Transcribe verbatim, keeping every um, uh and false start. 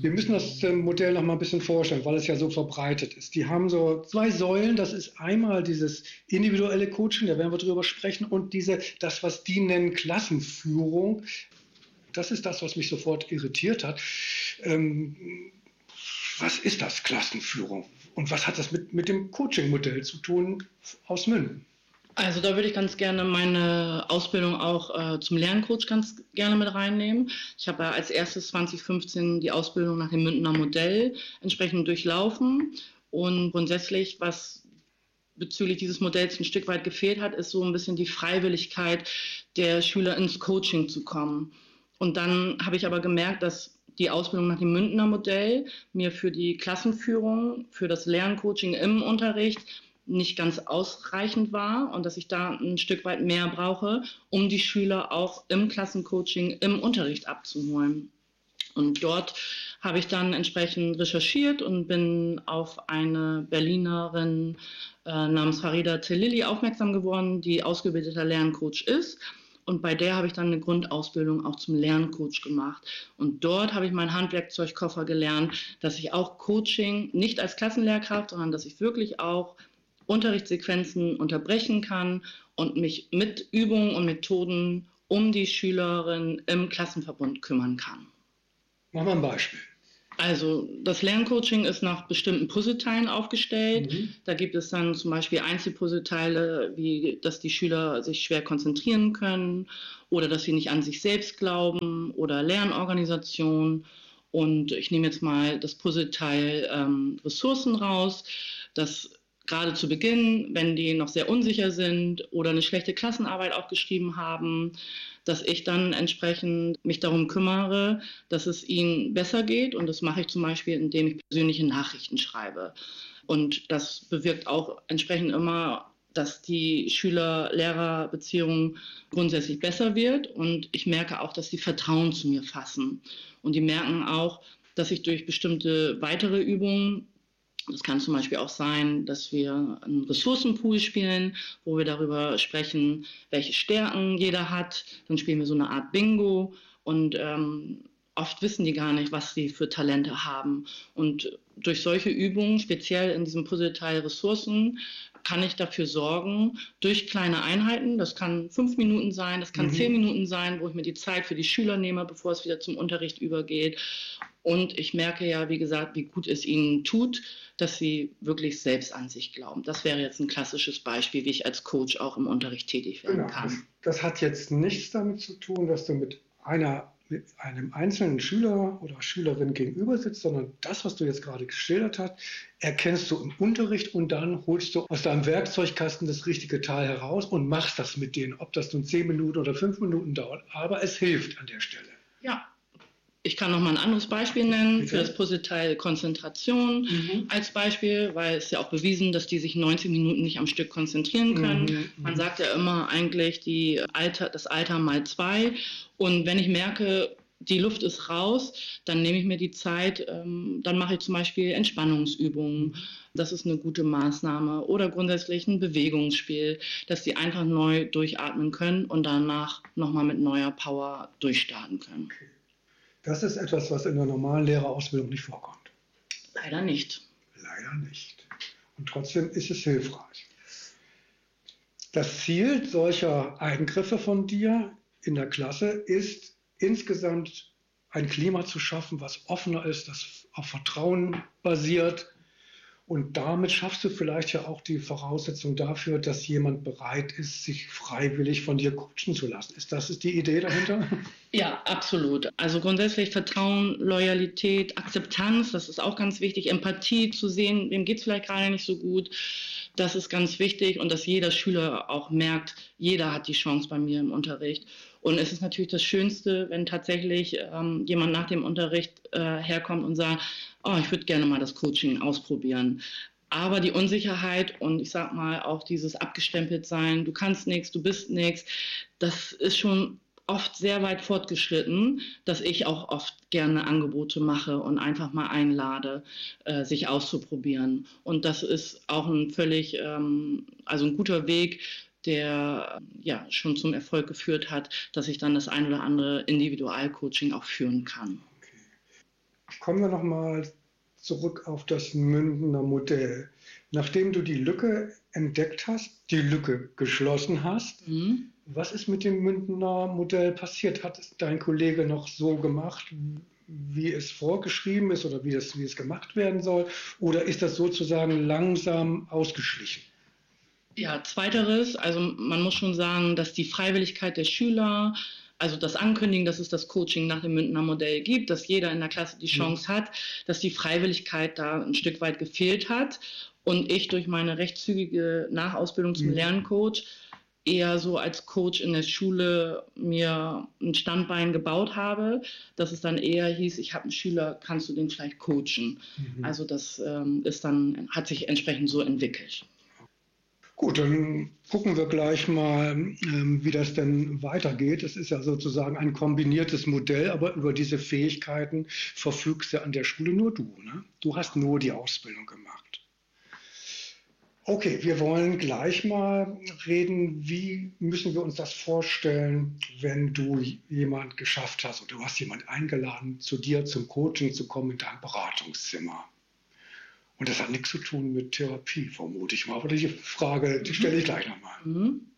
Wir müssen das Modell noch mal ein bisschen vorstellen, weil es ja so verbreitet ist. Die haben so zwei Säulen. Das ist einmal dieses individuelle Coaching, da werden wir drüber sprechen, und diese, das, was die nennen Klassenführung. Das ist das, was mich sofort irritiert hat. Ähm, was ist das, Klassenführung? Und was hat das mit, mit dem Coaching-Modell zu tun aus Münden? Also da würde ich ganz gerne meine Ausbildung auch äh, zum Lerncoach ganz gerne mit reinnehmen. Ich habe ja als erstes zwanzig fünfzehn die Ausbildung nach dem Mündener Modell entsprechend durchlaufen. Und grundsätzlich, was bezüglich dieses Modells ein Stück weit gefehlt hat, ist so ein bisschen die Freiwilligkeit der Schüler ins Coaching zu kommen. Und dann habe ich aber gemerkt, dass die Ausbildung nach dem Mündener Modell mir für die Klassenführung, für das Lerncoaching im Unterricht nicht ganz ausreichend war und dass ich da ein Stück weit mehr brauche, um die Schüler auch im Klassencoaching, im Unterricht abzuholen. Und dort habe ich dann entsprechend recherchiert und bin auf eine Berlinerin äh, namens Farida Telili aufmerksam geworden, die ausgebildeter Lerncoach ist. Und bei der habe ich dann eine Grundausbildung auch zum Lerncoach gemacht. Und dort habe ich meinen Handwerkzeugkoffer gelernt, dass ich auch Coaching nicht als Klassenlehrkraft, sondern dass ich wirklich auch Unterrichtssequenzen unterbrechen kann und mich mit Übungen und Methoden um die Schülerin im Klassenverbund kümmern kann. Mach mal ein Beispiel. Also das Lerncoaching ist nach bestimmten Puzzleteilen aufgestellt. Mhm. Da gibt es dann zum Beispiel Einzelpuzzleteile, wie dass die Schüler sich schwer konzentrieren können oder dass sie nicht an sich selbst glauben oder Lernorganisation. Und ich nehme jetzt mal das Puzzleteil ähm, Ressourcen raus. Das gerade zu Beginn, wenn die noch sehr unsicher sind oder eine schlechte Klassenarbeit auch geschrieben haben, dass ich dann entsprechend mich darum kümmere, dass es ihnen besser geht. Und das mache ich zum Beispiel, indem ich persönliche Nachrichten schreibe. Und das bewirkt auch entsprechend immer, dass die Schüler-Lehrer-Beziehung grundsätzlich besser wird. Und ich merke auch, dass die Vertrauen zu mir fassen. Und die merken auch, dass ich durch bestimmte weitere Übungen, das kann zum Beispiel auch sein, dass wir einen Ressourcenpool spielen, wo wir darüber sprechen, welche Stärken jeder hat. Dann spielen wir so eine Art Bingo und ähm, oft wissen die gar nicht, was sie für Talente haben. Und durch solche Übungen, speziell in diesem Puzzleteil Ressourcen, kann ich dafür sorgen, durch kleine Einheiten, das kann fünf Minuten sein, das kann mhm. zehn Minuten sein, wo ich mir die Zeit für die Schüler nehme, bevor es wieder zum Unterricht übergeht. Und ich merke ja, wie gesagt, wie gut es ihnen tut, dass sie wirklich selbst an sich glauben. Das wäre jetzt ein klassisches Beispiel, wie ich als Coach auch im Unterricht tätig werden genau. kann. Das, das hat jetzt nichts damit zu tun, dass du mit einer mit einem einzelnen Schüler oder Schülerin gegenüber sitzt, sondern das, was du jetzt gerade geschildert hast, erkennst du im Unterricht und dann holst du aus deinem Werkzeugkasten das richtige Teil heraus und machst das mit denen, ob das nun zehn Minuten oder fünf Minuten dauert, aber es hilft an der Stelle. Ja. Ich kann noch mal ein anderes Beispiel nennen Bitte? Für das Puzzleteil Konzentration mhm. als Beispiel, weil es ja auch bewiesen, dass die sich neunzehn Minuten nicht am Stück konzentrieren können. Mhm. Man sagt ja immer eigentlich die Alter, das Alter mal zwei. Und wenn ich merke, die Luft ist raus, dann nehme ich mir die Zeit, ähm, dann mache ich zum Beispiel Entspannungsübungen. Das ist eine gute Maßnahme. Oder grundsätzlich ein Bewegungsspiel, dass die einfach neu durchatmen können und danach nochmal mit neuer Power durchstarten können. Okay. Das ist etwas, was in der normalen Lehrerausbildung nicht vorkommt. Leider nicht. Leider nicht. Und trotzdem ist es hilfreich. Das Ziel solcher Eingriffe von dir in der Klasse ist, insgesamt ein Klima zu schaffen, was offener ist, das auf Vertrauen basiert. Und damit schaffst du vielleicht ja auch die Voraussetzung dafür, dass jemand bereit ist, sich freiwillig von dir coachen zu lassen. Ist das die Idee dahinter? Ja, absolut. Also grundsätzlich Vertrauen, Loyalität, Akzeptanz, das ist auch ganz wichtig. Empathie zu sehen, wem geht es vielleicht gerade nicht so gut. Das ist ganz wichtig und dass jeder Schüler auch merkt, jeder hat die Chance bei mir im Unterricht. Und es ist natürlich das Schönste, wenn tatsächlich ähm, jemand nach dem Unterricht äh, herkommt und sagt, oh, ich würde gerne mal das Coaching ausprobieren. Aber die Unsicherheit und ich sag mal auch dieses abgestempelt sein, du kannst nichts, du bist nichts, das ist schon oft sehr weit fortgeschritten, dass ich auch oft gerne Angebote mache und einfach mal einlade, äh, sich auszuprobieren. Und das ist auch ein völlig, ähm, also ein guter Weg, der ja schon zum Erfolg geführt hat, dass ich dann das ein oder andere Individualcoaching auch führen kann. Okay. kommen wir nochmal zurück auf das Mündener Modell. Nachdem du die Lücke entdeckt hast, die Lücke geschlossen hast, mhm. was ist mit dem Mündener Modell passiert? Hat es dein Kollege noch so gemacht, wie es vorgeschrieben ist oder wie es, wie es gemacht werden soll? Oder ist das sozusagen langsam ausgeschlichen? Ja, zweiteres. Also man muss schon sagen, dass die Freiwilligkeit der Schüler, also das Ankündigen, dass es das Coaching nach dem Mündener Modell gibt, dass jeder in der Klasse die Chance hat, dass die Freiwilligkeit da ein Stück weit gefehlt hat. Und ich durch meine recht zügige Nachausbildung zum mhm. Lerncoach eher so als Coach in der Schule mir ein Standbein gebaut habe, dass es dann eher hieß, ich habe einen Schüler, kannst du den vielleicht coachen? Mhm. Also das ähm, ist dann, hat sich entsprechend so entwickelt. Gut, dann gucken wir gleich mal, ähm, wie das denn weitergeht. Es ist ja sozusagen ein kombiniertes Modell, aber über diese Fähigkeiten verfügst ja an der Schule nur du, ne? Du hast nur die Ausbildung gemacht. Okay, wir wollen gleich mal reden, wie müssen wir uns das vorstellen, wenn du jemand geschafft hast oder du hast jemand eingeladen, zu dir zum Coaching zu kommen in dein Beratungszimmer. Und das hat nichts zu tun mit Therapie, vermute ich mal. Aber die Frage, die stelle ich gleich nochmal. Mhm.